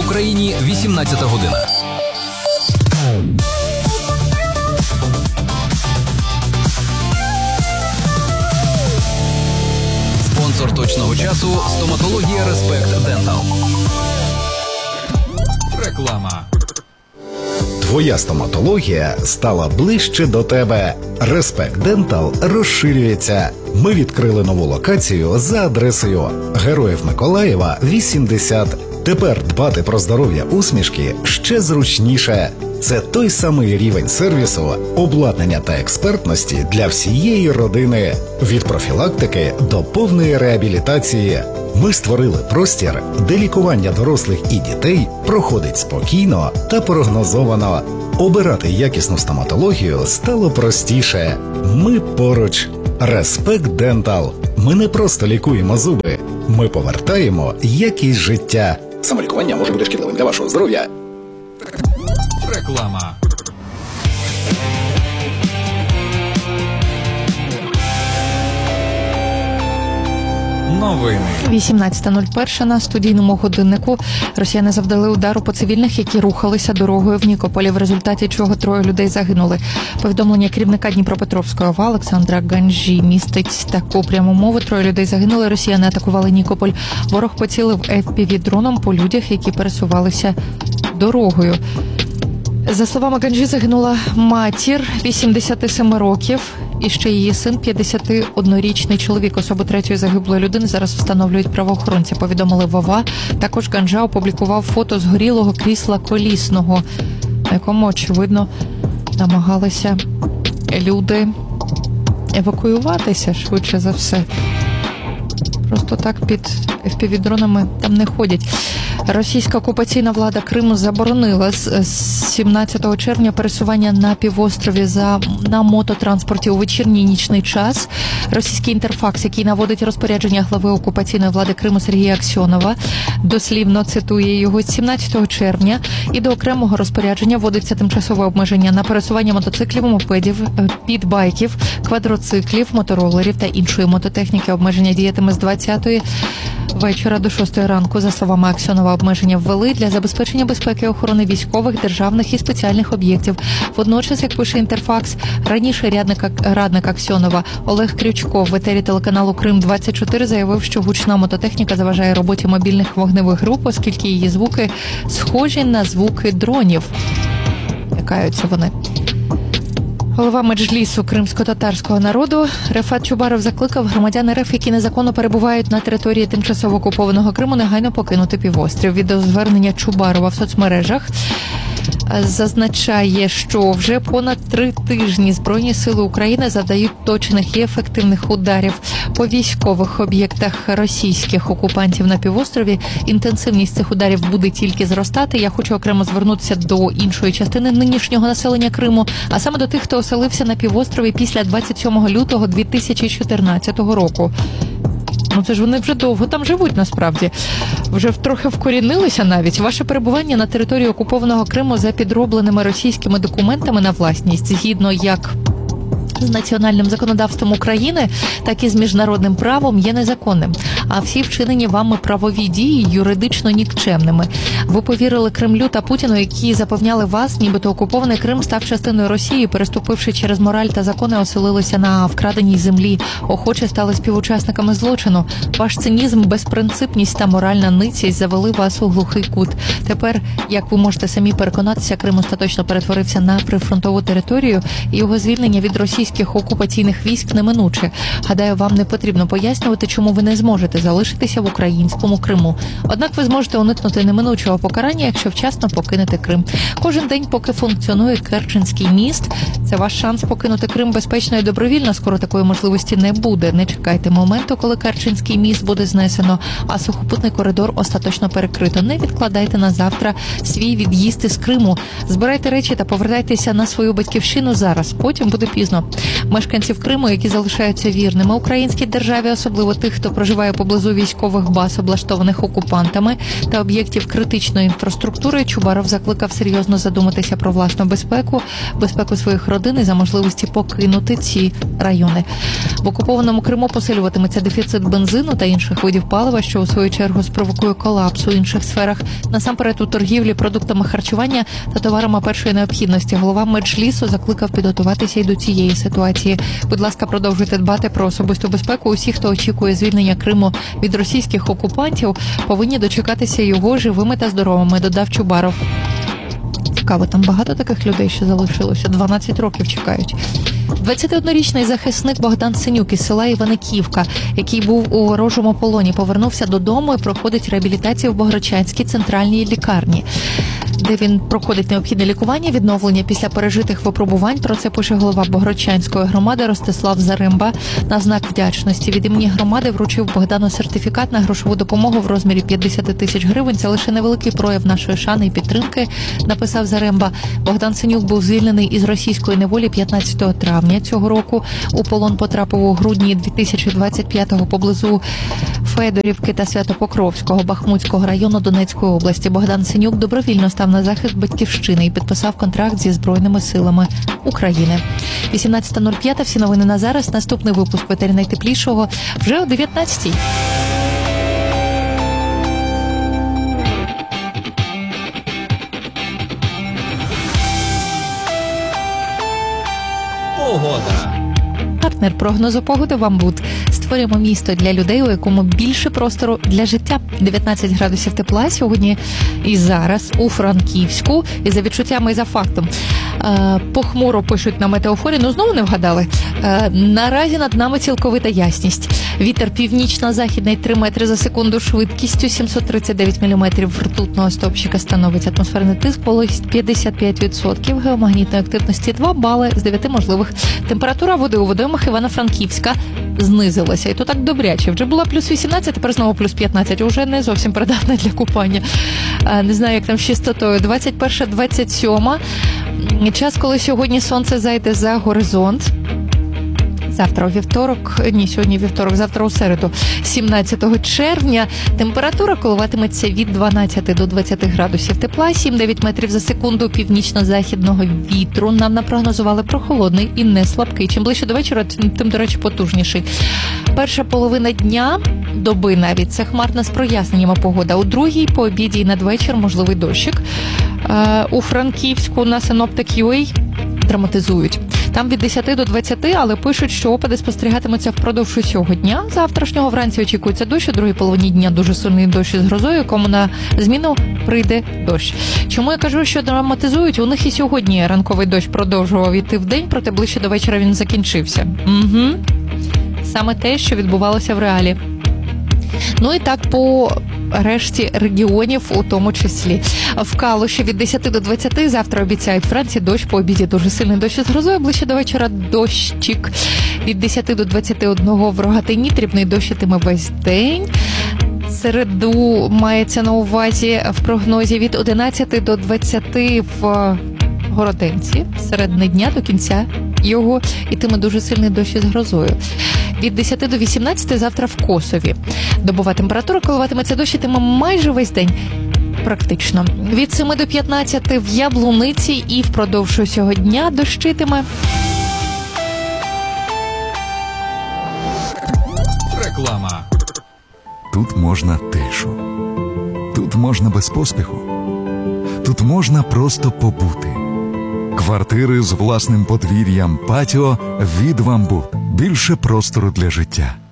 В Україні 18 година. Спонсор точного часу – стоматологія Респект Дентал. Реклама. Твоя стоматологія стала ближче до тебе. Респект Дентал розширюється. Ми відкрили нову локацію за адресою Героїв Миколаєва, 80. Тепер дбати про здоров'я усмішки ще зручніше. Це той самий рівень сервісу, обладнання та експертності для всієї родини. Від профілактики до повної реабілітації. Ми створили простір, де лікування дорослих і дітей проходить спокійно та прогнозовано. Обирати якісну стоматологію стало простіше. Ми поруч. Респект Дентал. Ми не просто лікуємо зуби. Ми повертаємо якість життя. Самолікування може бути шкідливим для вашого здоров'я. Реклама. Новини. 18:01 на студійному годиннику. Росіяни завдали удару по цивільних, які рухалися дорогою в Нікополі, в результаті чого 3 людей загинули. Повідомлення керівника Дніпропетровської ОВА Олександра Ганжі містить таку пряму мову. 3 людей загинули, росіяни атакували Нікополь. Ворог поцілив FPV-дроном по людях, які пересувалися дорогою. За словами Ганжі, загинула матір 87 років і ще її син 51-річний чоловік. Особу 3-ї загиблої людини зараз встановлюють правоохоронці, повідомили в ОВА. Також Ганжа опублікував фото згорілого крісла колісного, на якому, очевидно, намагалися люди евакуюватися швидше за все. Просто так під FPV-дронами там не ходять. Російська окупаційна влада Криму заборонила з 17 червня пересування на півострові на мототранспорті у вечірній нічний час. Російський інтерфакс, який наводить розпорядження глави окупаційної влади Криму Сергія Аксьонова, дослівно цитує його: з 17 червня і до окремого розпорядження вводиться тимчасове обмеження на пересування мотоциклів, мопедів, підбайків, квадроциклів, моторолерів та іншої мототехніки. Обмеження діятиме з 20-ї вечора до 6-ї ранку. За словами Аксьонова, обмеження ввели для забезпечення безпеки і охорони військових, державних і спеціальних об'єктів. Водночас, як пише Інтерфакс, раніше радник Аксьонова Олег Крючков в етері телеканалу Крим-24 заявив, що гучна мототехніка заважає роботі мобільних вогневих груп, оскільки її звуки схожі на звуки дронів. Лякаються вони. Голова Меджлісу кримсько-татарського народу Рефат Чубаров закликав громадян РФ, які незаконно перебувають на території тимчасово окупованого Криму, негайно покинути півострів. Відеозвернення Чубарова в соцмережах зазначає, що вже понад 3 тижні Збройні сили України завдають точних і ефективних ударів по військових об'єктах російських окупантів на півострові. Інтенсивність цих ударів буде тільки зростати. Я хочу окремо звернутися до іншої частини нинішнього населення Криму, а саме до тих, хто оселився на півострові після 27 лютого 2014 року. Ну це ж вони вже довго там живуть насправді. Вже трохи вкорінилися навіть. Ваше перебування на території окупованого Криму за підробленими російськими документами на власність, згідно як з національним законодавством України, так і з міжнародним правом, є незаконним. А всі вчинені вами правові дії юридично нікчемними. Ви повірили Кремлю та Путіну, які запевняли вас, нібито окупований Крим став частиною Росії, переступивши через мораль та закони, оселилися на вкраденій землі, охоче стали співучасниками злочину. Ваш цинізм, безпринципність та моральна ницість завели вас у глухий кут. Тепер, як ви можете самі переконатися, Крим остаточно перетворився на прифронтову територію, і його звільнення від російських окупаційних військ неминуче. Гадаю, вам не потрібно пояснювати, чому ви не зможете залишитися в українському Криму. Однак ви зможете уникнути неминучого покарання, якщо вчасно покинете Крим. Кожен день, поки функціонує Керченський міст, це ваш шанс покинути Крим безпечно і добровільно. Скоро такої можливості не буде. Не чекайте моменту, коли Керченський міст буде знесено, а сухопутний коридор остаточно перекрито. Не відкладайте на завтра свій від'їзд із Криму. Збирайте речі та повертайтеся на свою батьківщину зараз. Потім буде пізно. мешканців Криму, які залишаються вірними українській державі, особливо тих, хто проживає поблизу військових баз, облаштованих окупантами, та об'єктів критичної інфраструктури, Чубаров закликав серйозно задуматися про власну безпеку, безпеку своїх родин і за можливості покинути ці райони. В окупованому Криму посилюватиметься дефіцит бензину та інших видів палива, що у свою чергу спровокує колапс у інших сферах, насамперед у торгівлі продуктами харчування та товарами першої необхідності. Голова Меджлісу закликав підготуватися й до цієї ситуації. Будь ласка, продовжуйте дбати про особисту безпеку. Усі, хто очікує звільнення Криму від російських окупантів, повинні дочекатися його живими та здоровими, додав Чубаров. Цікаво, там багато таких людей ще залишилося. 12 років чекають. 21-річний захисник Богдан Синюк із села Іваниківка, який був у ворожому полоні, повернувся додому і проходить реабілітацію в Богородчанській центральній лікарні, де він проходить необхідне лікування, відновлення після пережитих випробувань. Про це пише голова Богородчанської громади Ростислав Заремба. На знак вдячності від імені громади вручив Богдану сертифікат на грошову допомогу в розмірі 50 тисяч гривень. Це лише невеликий прояв нашої шани і підтримки, написав Заремба. Богдан Синюк був звільнений із російської неволі 15 травня цього року. У полон потрапив у грудні 2025-го поблизу Федорівки та Святопокровського Бахмутського району Донецької області. Богдан Синюк добровільно став на захист батьківщини і підписав контракт зі Збройними силами України. 18.05. Всі новини на зараз. Наступний випуск «Ветері найтеплішого» вже о 19.00. Погода. Партнер прогнозу погоди «Вамбут». Створюємо місто для людей, у якому більше простору для життя. 19 градусів тепла сьогодні і зараз у Франківську. І за відчуттями, і за фактом. Похмуро пишуть на метеофорі. Знову не вгадали. Наразі над нами цілковита ясність. Вітер північно-західний 3 метри за секунду, швидкістю 739 міліметрів ртутного стовпчика становить. Атмосферний тиск, вологість 55%, геомагнітної активності 2 бали з 9 можливих. Температура води у водоймах Івано-Франківська знизилася. І то так добряче. Вже була плюс 18, тепер знову плюс 15. Уже не зовсім придатна для купання. Не знаю, як там з чистотою. 21-27. Час, коли сьогодні сонце зайде за горизонт. Завтра у вівторок, сьогодні вівторок, завтра у середу, 17 червня. Температура коливатиметься від 12 до 20 градусів тепла, 7-9 метрів за секунду північно-західного вітру. Нам напрогнозували прохолодний і не слабкий. Чим ближче до вечора, тим, до речі, потужніший. Перша половина дня, доби навіть, це хмарна з проясненнями погода. У другій, по обіді і надвечір можливий дощик. У Франківську на Synoptic.ua драматизують. Там від 10 до 20, але пишуть, що опади спостерігатимуться впродовж усього дня. Завтрашнього вранці очікується дощ, у другій половині дня дуже сильний дощ із грозою, кому на зміну прийде дощ. Чому я кажу, що драматизують? У них і сьогодні ранковий дощ продовжував іти вдень, проте ближче до вечора він закінчився. Саме те, що відбувалося в реалі. І так по решті регіонів у тому числі. В Калуші від 10 до 20, завтра обіцяють Франції дощ, по обіді дуже сильний дощ із грозою, ближче до вечора дощик. Від 10 до 21 в Рогатині дрібний дощ ітиме весь день. Середу мається на увазі в прогнозі від 11 до 20 в Городенці. Середини дня до кінця його ітиме дуже сильний дощ із грозою. Від 10 до 18 завтра в Косові. Добова температура коливатиметься дощ ітиме майже весь день. Практично. Від 7 до 15 в Яблуниці і впродовж усього дня дощитиме. Реклама. Тут можна тишу. Тут можна без поспіху. Тут можна просто побути. Квартири з власним подвір'ям, патіо від «Вамбут». Більше простору для життя.